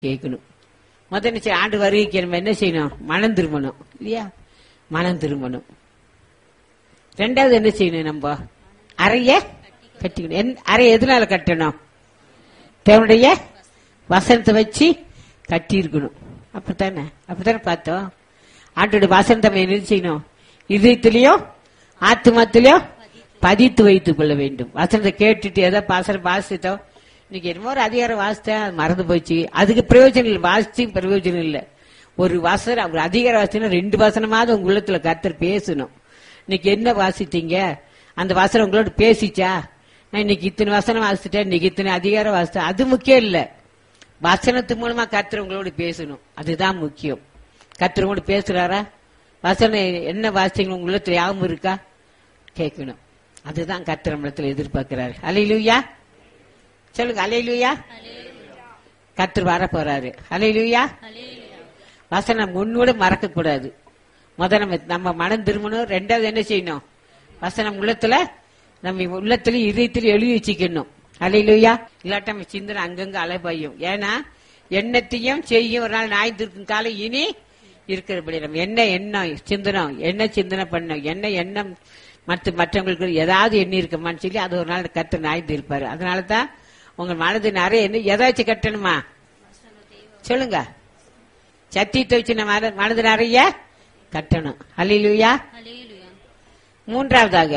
கேட்கணும். முதல்ல ஆண்டு வருகைக்கு நம்ம என்ன செய்யணும்? மனம் திரும்பணும் இல்லையா? மனம் திரும்பணும். ரெண்டாவது என்ன செய்யணும்? நம்ம அறைய கட்டிக்கணும். அறை எதனால கட்டணும்? தேவனுடைய வசனத்தை வச்சு கட்டி இருக்கணும். அப்படித்தானே பார்த்தோம். ஆண்டோட வசனத்தை என்ன செய்யணும்? இதயத்திலயோ ஆத்மாத்திலயோ பதித்து வைத்துக் கொள்ள வேண்டும். வசனத்தை கேட்டுட்டு ஏதோ பாசனம் வாசித்தோம், இன்னைக்கு என்னமோ ஒரு அதிகாரம் வாசித்தேன், அது மறந்து போச்சு, அதுக்கு பிரயோஜனம் இல்லை. வாசிச்சு பிரயோஜனம் இல்லை. ஒரு வசனம், ஒரு அதிகாரம் வாசித்தா 2 வசனமாவது உங்க உள்ளத்துல கர்த்தர் பேசணும். இன்னைக்கு என்ன வாசித்தீங்க? அந்த வசனம் உங்களோட பேசிச்சா? நான் இன்னைக்கு இத்தனை வசனம் வாசிட்டேன், இன்னைக்கு இத்தனை அதிகாரம் வாசித்தேன், அது முக்கியம் இல்ல. வசனத்து மூலமா கர்த்தர் உங்களோட பேசணும், அதுதான் முக்கியம். கர்த்தர் உங்களோட பேசுறாரா? வசனம் என்ன வாசித்தீங்க உங்க உள்ளத்துல யாவும் இருக்கா? கேட்கணும். அதுதான் கர்த்தர் நம்மளத்துல எதிர்பார்க்கிறாரு. அல்லேலூயா சொல்லுங்க. அல்லேலூயா. கர்த்தர் வர போறாரு. அல்லேலூயா. வசனம் முன்னோட மறக்க கூடாது. முதல்ல நம்ம மனம் திரும்பணும். ரெண்டாவது என்ன செய்யணும்? வசனம் உள்ளத்துல நம்ம உள்ளத்துல இதயத்துல எழுதி வச்சுக்கணும். அல்லேலூயா. இல்லாட்ட நம்ம சிந்தனை அங்கங்க அலைபாயும். ஏன்னா எண்ணத்தையும் செய்யும் ஒரு நாள் நாய் திருக்கும் காலம் இனி இருக்கிறபடி நம்ம என்ன சிந்தனை பண்ணோம், என்ன எண்ணம் மற்றவங்களுக்கு ஏதாவது எண்ணி இருக்கமான்னு சொல்லி அது ஒரு நாள் கர்த்தர் நாய் தீர்ப்பாரு. அதனாலதான் உங்க மனது நிறைய என்ன எதாச்சும் கட்டணுமா? சொல்லுங்க. சத்தியத்தை வச்சு நம்ம மனது நிறைய கட்டணும். அல்லேலூயா. மூன்றாவதாக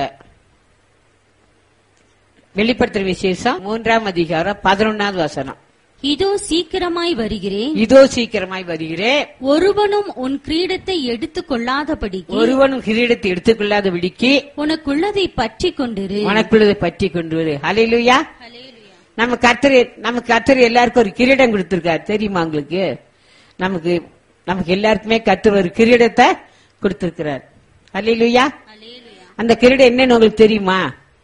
வெளிப்படுத்துற விசேஷம் 3ஆம் அதிகாரம் 11வது வசனம். இதோ சீக்கிரமாய் வருகிறேன், இதோ சீக்கிரமாய் வருகிறேன், ஒருவனும் உன் கிரீடத்தை எடுத்துக் கொள்ளாதபடிக்கு, ஒருவனும் கிரீடத்தை எடுத்துக்கொள்ளாதபடிக்கு உனக்குள்ளதை பற்றி கொண்டிரு, உனக்குள்ளதை பற்றி கொண்டு வரு. அல்லேலூயா. நம்ம கர்த்தர் எல்லாருக்கும் ஒரு கிரீடம் கொடுத்திருக்காரு, தெரியுமா உங்களுக்கு? நமக்கு எல்லாருக்குமே கர்த்தர் ஒரு கிரீடத்தை கொடுத்திருக்கிறார். அல்லேலூயா. அந்த கிரீடம் என்னன்னு உங்களுக்கு தெரியுமா?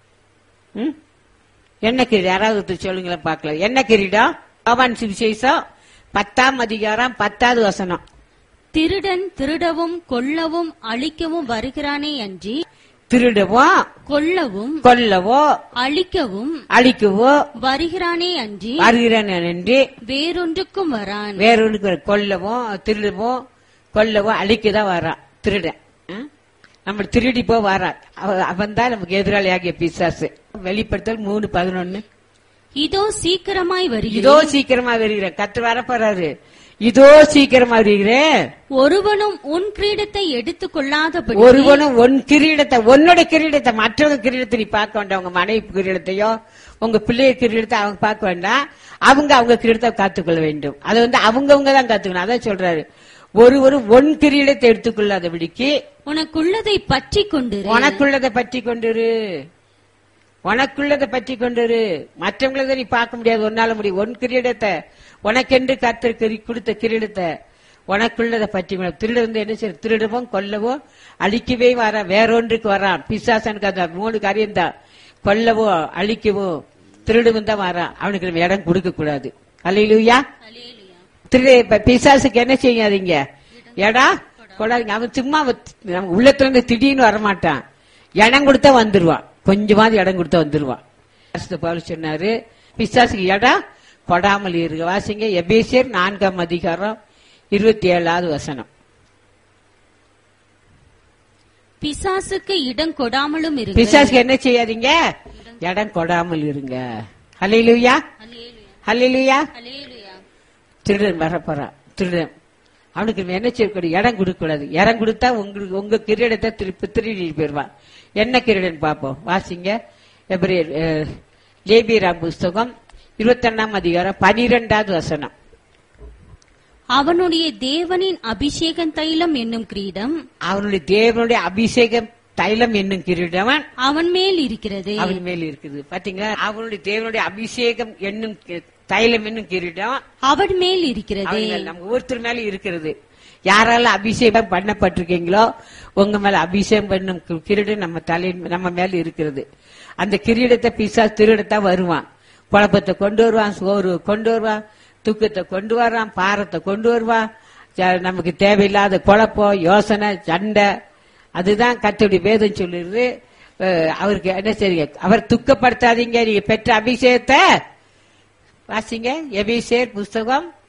என்ன கிரீடம்? யாராவது சொல்லுங்களேன் பார்க்கலாம். என்ன கிரீடம்? யோவான் சுவிசேஷம் 10ஆம் அதிகாரம் 10வது வசனம். திருடன் திருடவும் கொல்லவும் அழிக்கவும் வருகிறானே அன்றி, திருடவோ கொல்லவோ அழிக்கவோ வருகிறானே அன்றி வேறொன்றுக்கும் வரான். வேறொன்று கொல்லவோ திருடவோ கொல்லவோ அழிக்கதான் வரான் திருடன். நம்ம திருடி போ வரான். அவன் தான் நமக்கு எதிராளியாகிய பிசாசு. வெளிப்படுத்தல் 3:11. இதோ சீக்கிரமாய் வருகிறேன், இதோ சீக்கிரமா வருகிறேன். கர்த்தர் வரப்போறாரு. இதோ சீக்கிரமா வருகிறேன். ஒருவனும் உன் கிரீடத்தை எடுத்துக் கொள்ளாதபடி, ஒருவனும் உன் கிரீடத்தை, உன்னோட கிரீடத்தை, மற்றவங்க கிரீடத்தை நீ பார்க்க வேண்டாம். உங்க மனைவி கிரீடத்தையோ உங்க பிள்ளைய கிரீடத்தை அவங்க பார்க்க வேண்டாம். அவங்க கிரீடத்தை காத்துக்கொள்ள வேண்டும். அது அவங்கவுங்க தான் காத்துக்கணும். அதான் சொல்றாரு, ஒருவரும் ஒன் கிரீடத்தை எடுத்துக்கொள்ளாதபடிக்கு உனக்குள்ளதை பற்றி கொண்டிரு, உனக்குள்ளதை பற்றி கொண்டிரு, உனக்குள்ளதை பற்றி கொண்டிரு. மற்றவங்களதை நீ பார்க்க முடியாது, ஒன்னால முடியும். ஒன் கிரீடத்தை, உனக்கென்று கர்த்தர் கொடுத்த கிரீடத்தை உனக்குள்ளதை பற்றி. திருட என்ன செய்ய? திருடவும் கொல்லவோ அழிக்கவே வர, வேறொன்றுக்கு வரான். பிசாசனுக்கு அந்த 3 காரியம் தான், கொல்லவோ அழிக்கவோ திருடவும் தான் வரான். அவனுக்கு நம்ம இடம் கொடுக்க கூடாது. அல்லேலூயா. பிசாசுக்கு என்ன செய்யாதீங்க? இடம் கொடாதீங்க. அவன் சும்மா உள்ளத்துல இருந்து திடீர்னு வரமாட்டான். இடம் கொடுத்தா வந்துருவான். கொஞ்சமாவது இடம் கொடுத்தா வந்துருவான். பவுல் சொன்னாரு, பிசாசுக்கு இடம் கொடாமல் இருக்க. வாசிங்க எபேசியர் 4ஆம் அதிகாரம் 27வது வசனம். பிசாசுக்கு இடம் கொடாமலும் இருங்க. பிசாசுக்கு என்ன செய்யாதீங்க? இடம் கொடாமல் இருங்க. அல்லேலூயா. அல்லேலூயா. திருடன் வரப்போறான். திருடன் அவனுக்கு என்ன செய்யக்கூடாது? இடம் கொடுக்க கூடாது. இடம் கொடுத்தா உங்க கிரீடத்தை திருடி போயிருவான். என்ன கிரீடன் பார்ப்போம். வாசிங்க லேபியராம் புஸ்தகம் 21ஆம் அதிகாரம் 12வது வசனம். அவனுடைய தேவனின் அபிஷேகம் தைலம் என்னும் கிரீடம், அவனுடைய தேவனுடைய அபிஷேகம் தைலம் என்னும் கிரீடம் அவன் மேல் இருக்கிறது. அவன் மேல் இருக்குது. பாத்தீங்களா? அவனுடைய தேவனுடைய அபிஷேகம் என்னும் தைலம் என்னும் கிரீடம் அவன் மேல் இருக்கிறது. நம்ம ஒருத்தர் மேல இருக்கிறது. யாரால அபிஷேகம் பண்ணப்பட்டிருக்கீங்களோ உங்க மேல அபிஷேகம் பண்ணும் கிரீடம் நம்ம மேல இருக்கிறது. அந்த கிரீடத்தை பிசாசு திருடத்தான் வருவான். குழப்பத்தை கொண்டு வருவான், சோறு கொண்டு வருவான், தூக்கத்தை கொண்டு வர்றான், பாரத்தை கொண்டு வருவான். நமக்கு தேவையில்லாத குழப்பம், யோசனை, சண்டை. அதுதான் கர்த்தருடைய வேதம் சொல்லிடுது. அவருக்கு என்ன செய்யுங்க? அவர் துக்கப்படுத்தாதீங்க. நீங்க பெற்ற அபிஷேகத்தை வாசிங்க. எபேசியர் புஸ்தகம்